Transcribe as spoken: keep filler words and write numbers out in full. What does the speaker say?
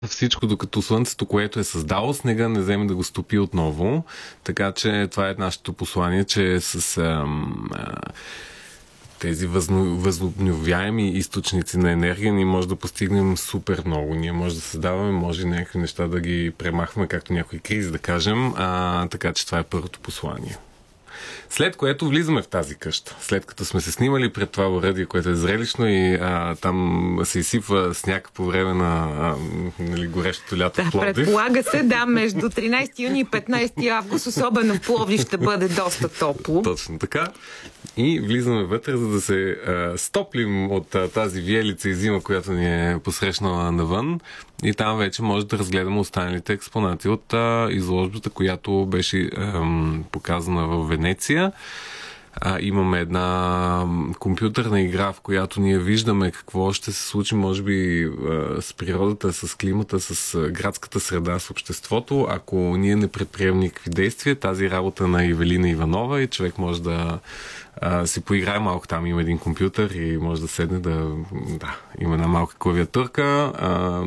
всичко, докато Слънцето, което е създало снега, не вземе да го стопи отново. Така че това е нашето послание, че с ам, а, тези възно, възобновяеми източници на енергия ние може да постигнем супер много. Ние може да създаваме, може някакви неща да ги премахваме, както някои кризи, да кажем. А, така че това е първото послание. След което влизаме в тази къща. След като сме се снимали пред това уръдие, което е зрелищно и а, там се изсипва сняг по време на а, нали, горещото лято да, в Пловдив. Предполага се, да, между тринайсети юни и петнайсети август, особено в Пловдив, ще бъде доста топло. Точно така. И влизаме вътре, за да се а, стоплим от а, тази виелица и зима, която ни е посрещнала навън. И там вече може да разгледаме останалите експонати от а, изложбата, която беше а, показана в Венеция. А, имаме една компютърна игра, в която ние виждаме какво ще се случи, може би, а, с природата, с климата, с а, градската среда, с обществото. Ако ние не предприемем никакви действия, тази работа на Ивелина Иванова и човек може да а, си поиграе малко. Там има един компютър и може да седне да... Да, има една малка клавиатурка. А,